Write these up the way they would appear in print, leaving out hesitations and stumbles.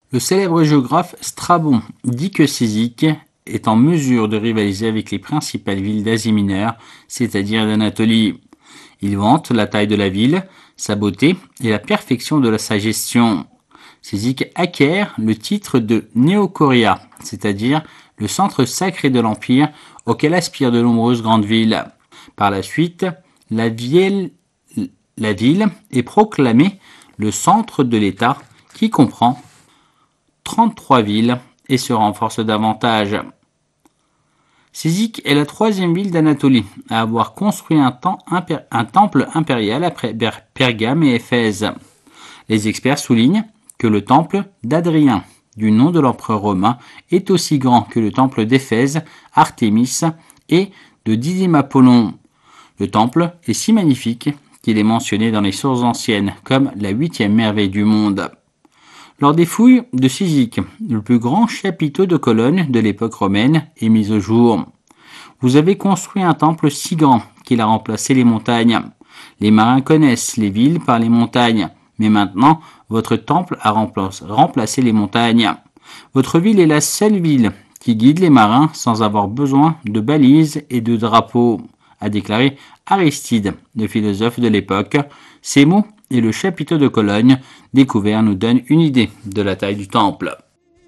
Le célèbre géographe Strabon dit que Cyzique est en mesure de rivaliser avec les principales villes d'Asie mineure, c'est-à-dire d'Anatolie. Il vante la taille de la ville, sa beauté et la perfection de sa gestion. Cyzique acquiert le titre de Néocoria, c'est-à-dire le centre sacré de l'Empire auquel aspirent de nombreuses grandes villes. Par la suite, la ville est proclamée le centre de l'État qui comprend 33 villes et se renforce davantage. Cyzique est la troisième ville d'Anatolie à avoir construit un temple impérial après Pergame et Éphèse. Les experts soulignent que le temple d'Adrien, du nom de l'empereur romain, est aussi grand que le temple d'Éphèse, Artémis et de Didyme Apollon. Le temple est si magnifique qu'il est mentionné dans les sources anciennes comme la 8e merveille du monde. Lors des fouilles de Cyzique, le plus grand chapiteau de colonnes de l'époque romaine est mis au jour. Vous avez construit un temple si grand qu'il a remplacé les montagnes. Les marins connaissent les villes par les montagnes, mais maintenant, votre temple a remplacé les montagnes. Votre ville est la seule ville qui guide les marins sans avoir besoin de balises et de drapeaux, a déclaré Aristide, le philosophe de l'époque. Ces mots et le chapiteau de Cologne découvert nous donnent une idée de la taille du temple.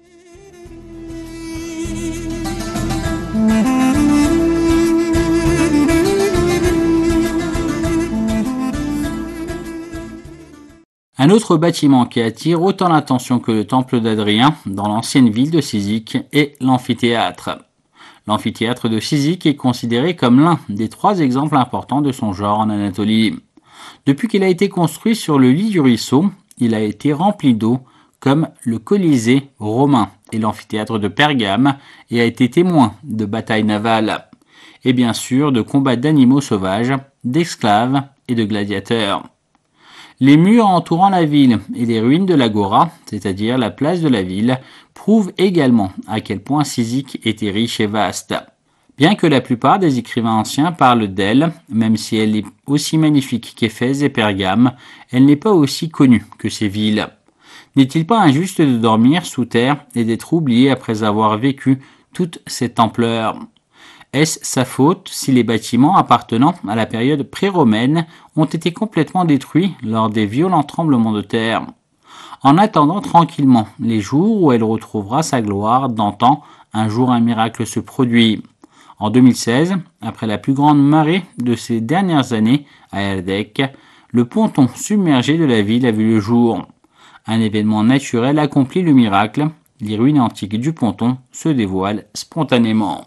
Un autre bâtiment qui attire autant l'attention que le temple d'Adrien dans l'ancienne ville de Cyzique est l'amphithéâtre. L'amphithéâtre de Cyzique est considéré comme l'un des 3 exemples importants de son genre en Anatolie. Depuis qu'il a été construit sur le lit du ruisseau, il a été rempli d'eau comme le Colisée romain et l'amphithéâtre de Pergame et a été témoin de batailles navales et bien sûr de combats d'animaux sauvages, d'esclaves et de gladiateurs. Les murs entourant la ville et les ruines de l'agora, c'est-à-dire la place de la ville, prouvent également à quel point Cyzique était riche et vaste. Bien que la plupart des écrivains anciens parlent d'elle, même si elle est aussi magnifique qu'Éphèse et Pergame, elle n'est pas aussi connue que ces villes. N'est-il pas injuste de dormir sous terre et d'être oublié après avoir vécu toute cette ampleur ? Est-ce sa faute si les bâtiments appartenant à la période pré-romaine ont été complètement détruits lors des violents tremblements de terre ? En attendant tranquillement les jours où elle retrouvera sa gloire d'antan, un jour un miracle se produit. En 2016, après la plus grande marée de ces dernières années à Erdek, le ponton submergé de la ville a vu le jour. Un événement naturel accomplit le miracle, les ruines antiques du ponton se dévoilent spontanément.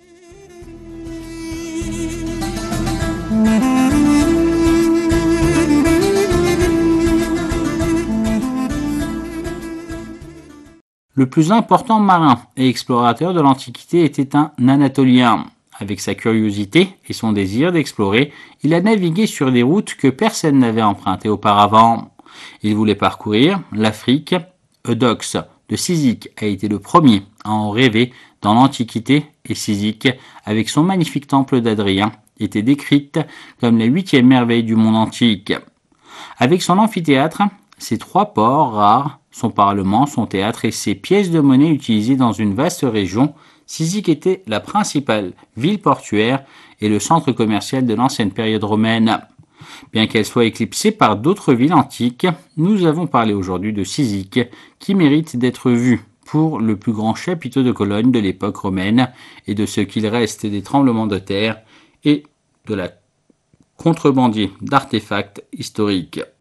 Le plus important marin et explorateur de l'Antiquité était un Anatolien. Avec sa curiosité et son désir d'explorer, il a navigué sur des routes que personne n'avait empruntées auparavant. Il voulait parcourir l'Afrique. Eudoxe de Cyzique a été le premier à en rêver dans l'Antiquité et Cyzique, avec son magnifique temple d'Adrien, était décrite comme la 8e merveille du monde antique. Avec son amphithéâtre, ses 3 ports rares, son parlement, son théâtre et ses pièces de monnaie utilisées dans une vaste région, Cyzique était la principale ville portuaire et le centre commercial de l'ancienne période romaine. Bien qu'elle soit éclipsée par d'autres villes antiques, nous avons parlé aujourd'hui de Cyzique, qui mérite d'être vue pour le plus grand chapiteau de colonnes de l'époque romaine et de ce qu'il reste des tremblements de terre et de la contrebandier d'artefacts historiques.